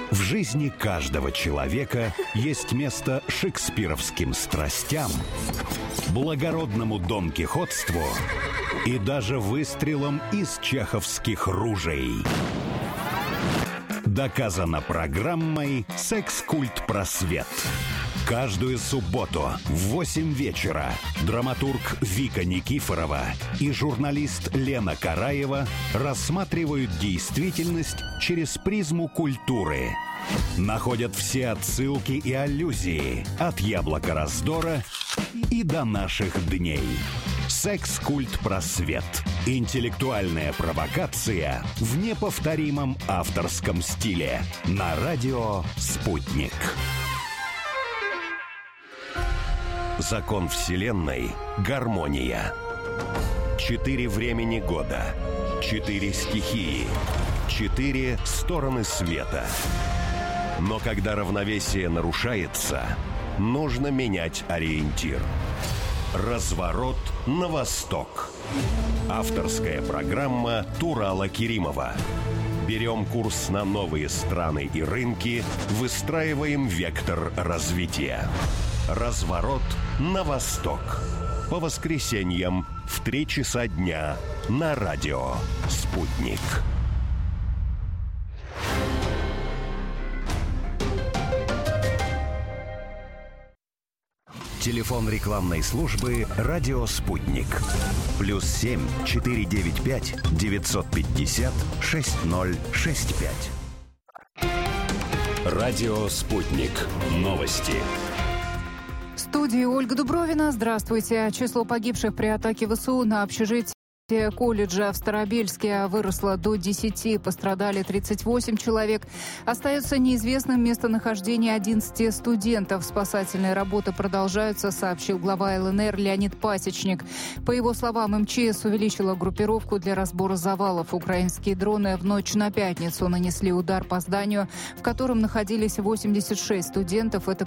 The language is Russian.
В жизни каждого человека есть место шекспировским страстям, благородному донкихотству и даже выстрелам из чеховских ружей. Доказано программой «Секс-культ просвет». Каждую субботу в 8 вечера драматург Вика Никифорова и журналист Лена Караева рассматривают действительность через призму культуры. Находят все отсылки и аллюзии от «Яблока раздора» и до наших дней. «Секс-культ просвет». Интеллектуальная провокация в неповторимом авторском стиле. На радио «Спутник». Закон Вселенной – гармония. 4 времени года, 4 стихии, 4 стороны света. Но когда равновесие нарушается, нужно менять ориентир. Разворот на восток. Авторская программа Турала Керимова. Берем курс на новые страны и рынки, выстраиваем вектор развития. Разворот на восток. По воскресеньям в 3 часа дня на радио «Спутник». Телефон рекламной службы «Радио Спутник». +7 495 950 6065. Радио «Спутник». Новости. В студии Ольга Дубровина. Здравствуйте. Число погибших при атаке ВСУ на общежитие колледжа в Старобельске выросло до 10. Пострадали 38 человек. Остается неизвестным местонахождение 11 студентов. Спасательные работы продолжаются, сообщил глава ЛНР Леонид Пасечник. По его словам, МЧС увеличила группировку для разбора завалов. Украинские дроны в ночь на пятницу нанесли удар по зданию, в котором находились 86 студентов. Это